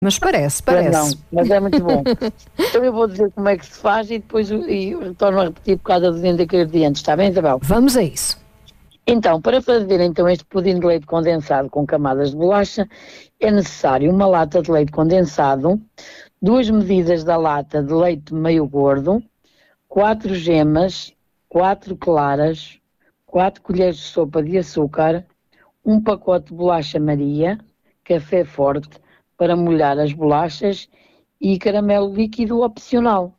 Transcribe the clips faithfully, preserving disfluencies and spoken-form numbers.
Mas parece, Mas parece. não, mas é muito bom. Então eu vou dizer como é que se faz e depois eu, e eu retorno a repetir por causa dos ingredientes, está bem, Isabel? Vamos a isso. Então, para fazer então este pudim de leite condensado com camadas de bolacha, é necessário uma lata de leite condensado, duas medidas da lata de leite meio gordo, quatro gemas, quatro claras, quatro colheres de sopa de açúcar, um pacote de bolacha Maria, café forte para molhar as bolachas e caramelo líquido opcional.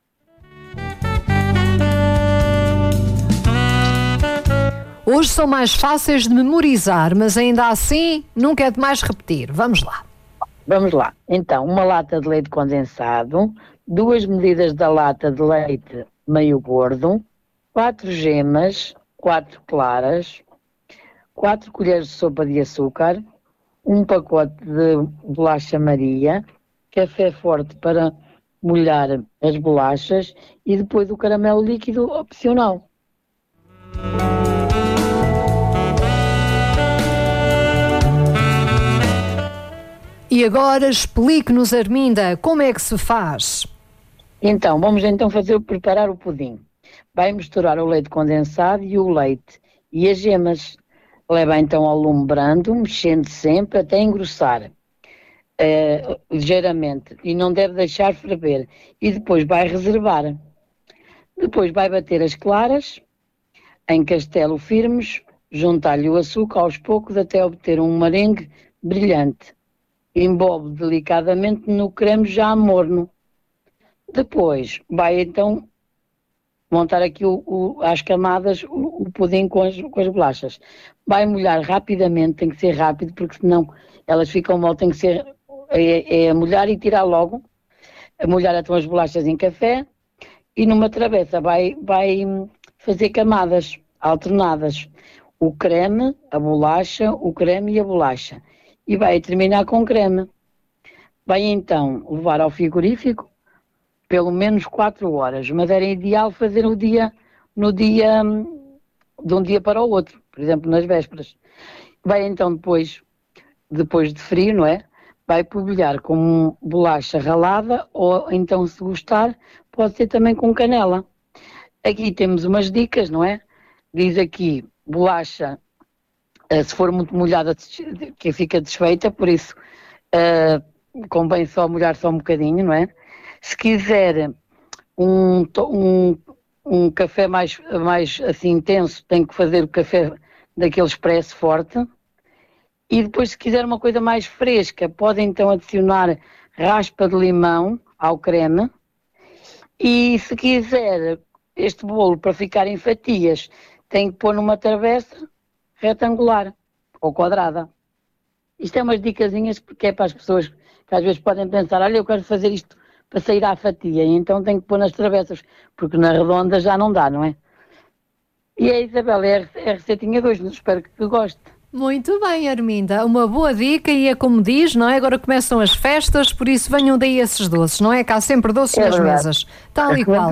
Hoje são mais fáceis de memorizar, mas ainda assim nunca é demais repetir. Vamos lá. Vamos lá. Então, uma lata de leite condensado, duas medidas da lata de leite meio gordo, quatro gemas, quatro claras, quatro colheres de sopa de açúcar, um pacote de bolacha Maria, café forte para molhar as bolachas e depois o caramelo líquido opcional. E agora explique-nos, Arminda, como é que se faz? Então, vamos então fazer, preparar o pudim. Vai misturar o leite condensado e o leite e as gemas. Leva então ao lume brando, mexendo sempre até engrossar uh, ligeiramente e não deve deixar ferver. E depois vai reservar. Depois vai bater as claras em castelo firmes, juntar-lhe o açúcar aos poucos até obter um merengue brilhante. Envolve delicadamente no creme já morno. Depois vai então montar aqui o, o, às camadas o, o pudim com as, com as bolachas. Vai molhar rapidamente, tem que ser rápido, porque senão elas ficam mal, tem que ser é, é molhar e tirar logo. A molhar então as bolachas em café e numa travessa vai, vai fazer camadas alternadas. O creme, a bolacha, o creme e a bolacha. E vai terminar com creme. Vai então levar ao frigorífico pelo menos quatro horas, mas era ideal fazer o dia, no dia, de um dia para o outro, por exemplo, nas vésperas. Vai então depois, depois de frio, não é? Vai polvilhar com bolacha ralada ou então, se gostar, pode ser também com canela. Aqui temos umas dicas, não é? Diz aqui, bolacha, se for muito molhada, que fica desfeita, por isso uh, convém só molhar só um bocadinho, não é? Se quiser um, um, um café mais, mais assim intenso, tem que fazer o café daquele expresso forte. E depois, se quiser uma coisa mais fresca, pode então adicionar raspa de limão ao creme. E se quiser este bolo para ficar em fatias, tem que pôr numa travessa retangular ou quadrada. Isto é umas dicasinhas porque é para as pessoas que às vezes podem pensar, olha, eu quero fazer isto para sair à fatia, e então tem que pôr nas travessas, porque na redonda já não dá, não é? E é, Isabel, é a receitinha de hoje, espero que goste. Muito bem, Arminda, uma boa dica e é como diz, não é? Agora começam as festas, por isso venham daí esses doces, não é? Que há sempre doces é nas verdade. Mesas, tal e qual.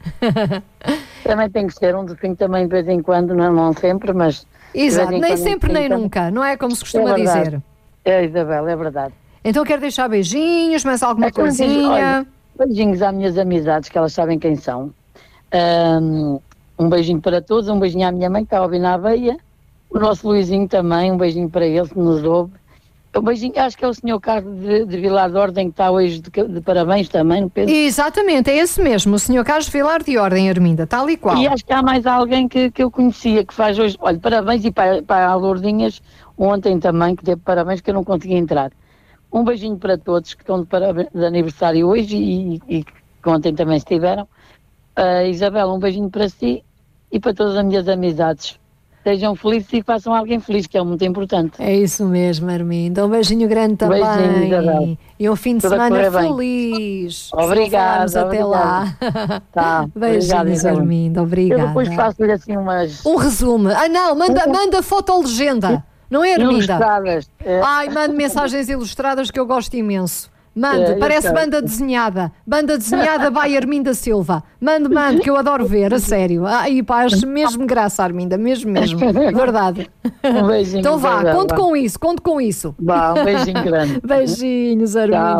Também tem que ser um docinho também de vez em quando, não, não sempre, mas... Exato, nem sempre nem nunca, não é? Como se costuma é dizer. É, Isabel, é verdade. Então quero deixar beijinhos, mais alguma é, coisinha? Olha, beijinhos às minhas amizades, que elas sabem quem são. Um, um beijinho para todos, um beijinho à minha mãe, que está a ouvir na aveia. O nosso Luizinho também, um beijinho para ele, que nos ouve. Um beijinho, acho que é o senhor Carlos de, de Vilar de Ordem, que está hoje de, de parabéns também, não penso? Exatamente, é esse mesmo, o senhor Carlos de Vilar de Ordem, Arminda, tal e qual. E acho que há mais alguém que, que eu conhecia, que faz hoje, olha, parabéns, e para, para a Lourdinhas, ontem também, que teve parabéns, que eu não consegui entrar. Um beijinho para todos que estão de, parabéns, de aniversário hoje e, e, e que ontem também estiveram. Uh, Isabel, um beijinho para si e para todas as minhas amizades. Sejam felizes e façam alguém feliz, que é muito importante. É isso mesmo, Arminda. Um beijinho grande também. Beijinho, Isabel. E um fim de Tudo semana feliz. Obrigada. Até lá. Tá, beijinhos, Arminda. Obrigada. Eu depois faço-lhe assim umas... Um resumo. Ah, não, manda, manda foto-legenda. Não é, Arminda? Ilustradas. É. Ai, mande mensagens ilustradas que eu gosto imenso. Mande, É, parece eu sei. banda desenhada. Banda desenhada by Arminda Silva. Mande, mande, que eu adoro ver, a sério. Ai, pá, acho mesmo graça, Arminda, mesmo, mesmo. Verdade. Um beijinho. Então vá, beijão, conte vá. com isso, conte com isso. Vá, um beijinho grande. Beijinhos, Arminda. Tchau.